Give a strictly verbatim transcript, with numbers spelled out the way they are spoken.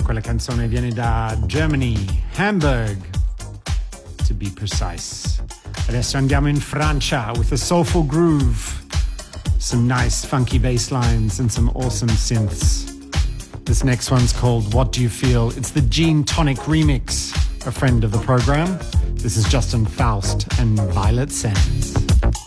quella canzone viene da Germany, Hamburg, to be precise. Adesso andiamo in Francia with a soulful groove, some nice funky bass lines and some awesome synths. This next one's called What Do You Feel? It's the Gene Tonic remix, a friend of the program. This is Justin Faust and Violet Sands.